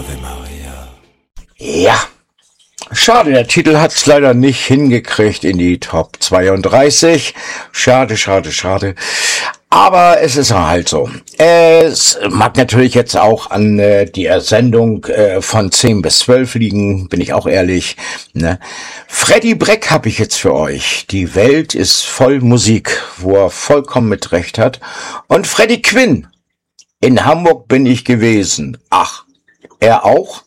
Ave Maria. Ja, schade, der Titel hat's leider nicht hingekriegt in die Top 32. Schade. Aber es ist halt so. Es mag natürlich jetzt auch an die Sendung von 10 bis 12 liegen, bin ich auch ehrlich. Ne? Freddie Breck habe ich jetzt für euch. Die Welt ist voll Musik, wo er vollkommen mit Recht hat. Und Freddie Quinn. In Hamburg bin ich gewesen. Ach, er auch?